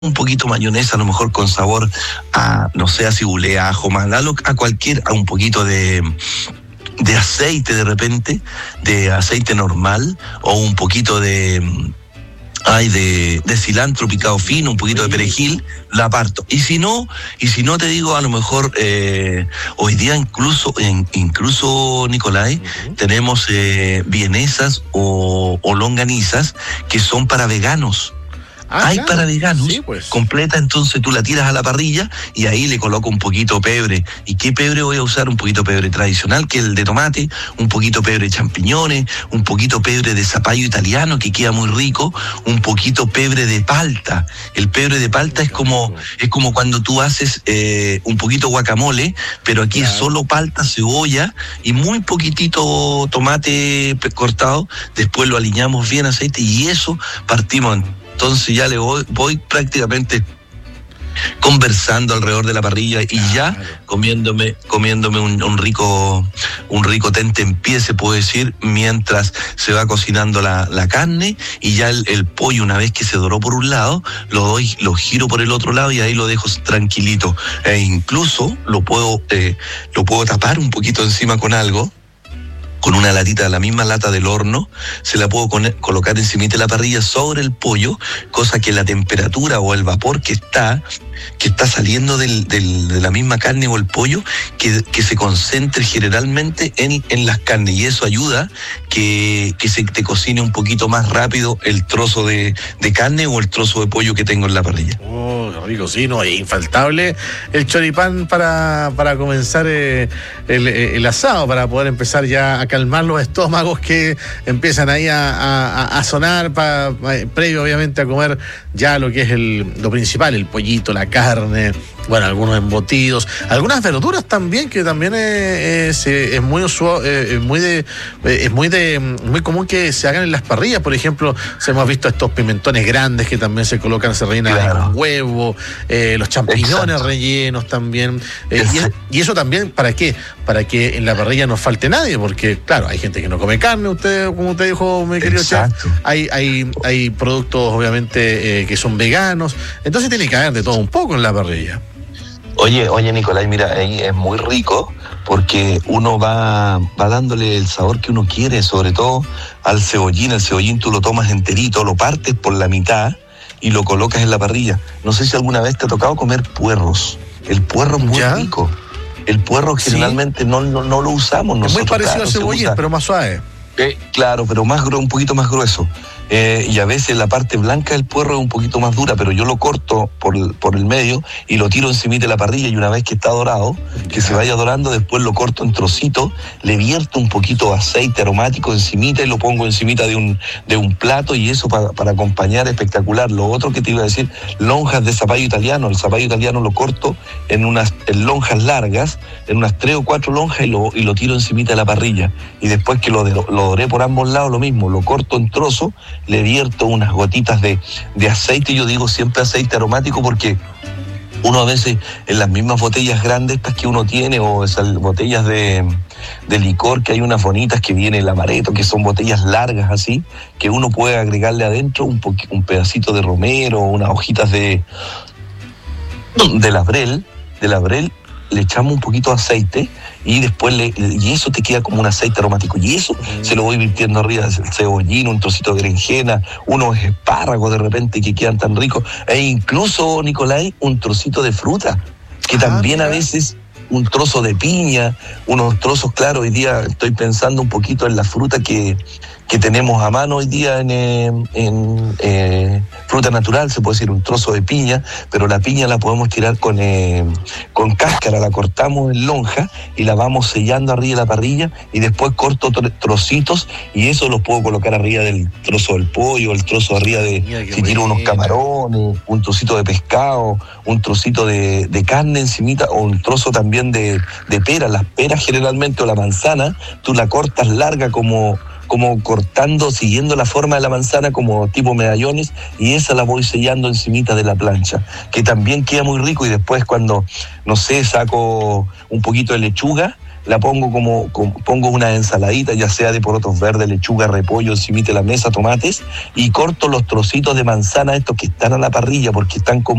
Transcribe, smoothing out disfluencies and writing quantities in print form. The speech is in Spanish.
un poquito mayonesa, a lo mejor con sabor a, no sé, a cibulea, ajo, a un poquito de aceite de repente, de aceite normal, o un poquito de cilantro picado fino, un poquito de perejil, la parto. Y si no te digo, a lo mejor hoy día incluso Nicolai, tenemos vienesas o longanizas que son para veganos. Hay claro, para veganos, sí, pues. Completa, entonces tú la tiras a la parrilla y ahí le coloco un poquito pebre. ¿Y qué pebre voy a usar? Un poquito pebre tradicional, que es el de tomate, un poquito pebre de champiñones, un poquito pebre de zapallo italiano, que queda muy rico, un poquito pebre de palta. El pebre de palta es como cuando tú haces un poquito guacamole, pero aquí claro. Es solo palta, cebolla y muy poquitito tomate cortado. Después lo aliñamos bien aceite y eso partimos. Entonces ya le voy prácticamente conversando alrededor de la parrilla y ya comiéndome un rico tentempié, se puede decir, mientras se va cocinando la carne, y ya el pollo, una vez que se doró por un lado, lo giro por el otro lado y ahí lo dejo tranquilito. E incluso lo puedo tapar un poquito encima con algo, con una latita, la misma lata del horno, se la puedo colocar encima de la parrilla sobre el pollo, cosa que la temperatura o el vapor que está saliendo de la misma carne o el pollo, que se concentre generalmente en las carnes, y eso ayuda que se te cocine un poquito más rápido el trozo de carne o el trozo de pollo que tengo en la parrilla. Oh, qué rico, sí, no, es infaltable el choripán para comenzar el asado, para poder empezar ya a calmar los estómagos que empiezan ahí a sonar, previo obviamente a comer ya lo que es lo principal, el pollito, la carne, bueno, algunos embutidos, algunas verduras también, que también es muy usual, muy común que se hagan en las parrillas. Por ejemplo, hemos visto estos pimentones grandes que también se colocan, se rellenan con huevo, los champiñones rellenos también, y eso también, ¿para qué? Para que en la parrilla no falte nadie, porque claro, hay gente que no come carne, como usted dijo, mi querido chef, hay productos obviamente que son veganos, entonces tiene que haber de todo un poco en la parrilla. Oye, Nicolai, mira, ahí es muy rico porque uno va dándole el sabor que uno quiere, sobre todo al cebollín. El cebollín tú lo tomas enterito, lo partes por la mitad y lo colocas en la parrilla. No sé si alguna vez te ha tocado comer puerros. El puerro es muy rico. El puerro generalmente no lo usamos nosotros. Es muy parecido al cebollín, pero más suave. Claro, pero un poquito más grueso. Y a veces la parte blanca del puerro es un poquito más dura, pero yo lo corto por el medio y lo tiro encima de la parrilla, y una vez que está dorado, que se vaya dorando, después lo corto en trocitos, le vierto un poquito de aceite aromático encimita y lo pongo encimita de un plato, y eso para acompañar espectacular. Lo otro que te iba a decir, lonjas de zapallo italiano. El zapallo italiano lo corto en lonjas largas, en unas 3 o 4 lonjas, y lo tiro encimita de la parrilla. Y después que lo doré por ambos lados, lo mismo, lo corto en trozos, le vierto unas gotitas de aceite. Yo digo siempre aceite aromático, porque uno a veces en las mismas botellas grandes estas que uno tiene, o esas botellas de licor, que hay unas bonitas que viene el amaretto, que son botellas largas así, que uno puede agregarle adentro un pedacito de romero, unas hojitas de laurel, le echamos un poquito de aceite y después y eso te queda como un aceite aromático, y eso se lo voy virtiendo arriba del cebollín, un trocito de berenjena, unos espárragos de repente que quedan tan ricos, e incluso, Nicolai, un trocito de fruta, que también a veces, un trozo de piña, unos trozos, claro, hoy día estoy pensando un poquito en la fruta que tenemos a mano hoy día en fruta natural, se puede decir un trozo de piña, pero la piña la podemos tirar con cáscara, la cortamos en lonja y la vamos sellando arriba de la parrilla, y después corto trocitos, y eso los puedo colocar arriba del trozo del pollo, el trozo arriba si tiro unos camarones, un trocito de pescado, un trocito de carne encimita, o un trozo también de pera. Las peras generalmente, o la manzana, tú la cortas larga como cortando, siguiendo la forma de la manzana, como tipo medallones, y esa la voy sellando encimita de la plancha, que también queda muy rico. Y después, cuando, no sé, saco un poquito de lechuga, la pongo pongo una ensaladita, ya sea de porotos verdes, lechuga, repollo, encima de la mesa, tomates, y corto los trocitos de manzana estos que están a la parrilla porque están como